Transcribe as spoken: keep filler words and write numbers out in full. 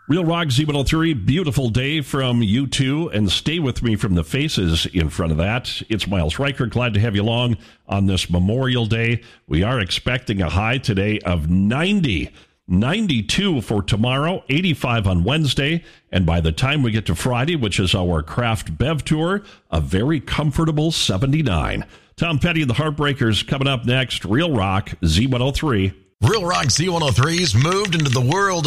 Real Rock Z one oh three, beautiful day from you two, and stay with me from the faces in front of that. It's Miles Riker. Glad to have you along on this Memorial Day. We are expecting a high today of ninety, ninety-two for tomorrow, eighty-five on Wednesday, and by the time we get to Friday, which is our Craft Bev Tour, a very comfortable seventy-nine. Tom Petty and the Heartbreakers coming up next. Real Rock Z one oh three. Real Rock Z one oh three's moved into the world